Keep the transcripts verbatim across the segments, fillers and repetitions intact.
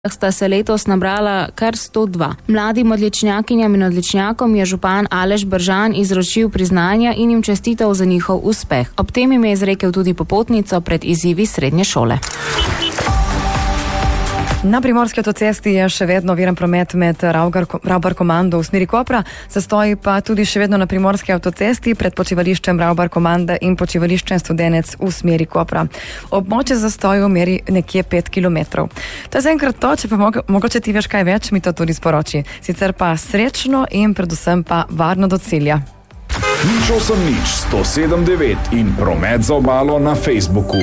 sta se letos nabrala kar sto dva. Mladim odličnjakinjam in odličnjakom je župan Aleš Bržan izročil priznanja in jim čestitev za njihov uspeh. Ob tem jim je izrekel tudi popotnico pred izzivi srednje šole. Na primorski avtocesti je še vedno oviran promet med Ravbar-Komando v smeri Kopra, zastoji pa tudi še vedno na primorski avtocesti pred počivališčem Ravbar-Komanda in počivališčem Studenec v smeri Kopra. Območje zastoju meri nekje pet kilometrov. To je zaenkrat to, če pa mogo, mogoče ti veš kaj več, mi to tudi sporoči. Sicer pa srečno in predvsem pa varno do cilja. Nič osem nič, sto sedem devet in promet za obalo na Facebooku.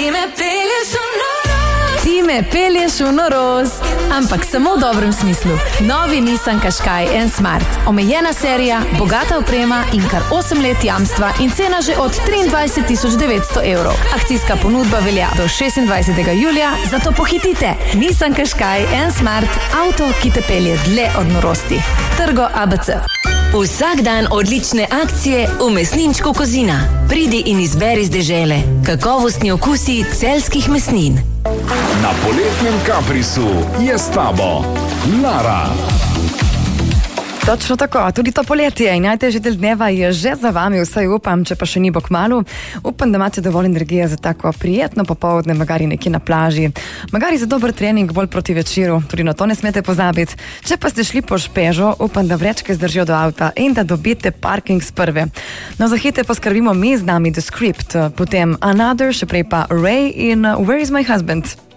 Ti me pelješ v norost, ampak samo v dobrem smislu. Novi Nissan Qashqai N Smart. Omejena serija, bogata oprema in kar osem let jamstva in cena že od triindvajset tisoč devetsto evrov. Akcijska ponudba velja do šestindvajsetega julija, zato pohitite. Nissan Qashqai N Smart, avto, ki te pelje dlje od norosti. Trgo A B C. Vsak dan odlične akcije v mesninčku Kozina. Pridi in izberi z dežele. Kakovostni okusi celjskih mesnin. Na poletnem Kaprisu je s tabo Lara. Točno tako, tudi to poletje in najtežji del dneva je že za vami, vsaj upam, če pa še ni bo kmalu. Upam, da imate dovolj energije za tako prijetno popoldne, magari nekje na plaži, magari za dober trening bolj proti večeru, tudi na to ne smete pozabiti. Če pa ste šli po špežo, upam, da vrečke zdržijo do avta in da dobite parking z prve. No, za hite poskrbimo mi z nami The Script, potem Another, še prej pa Ray in Where is my husband?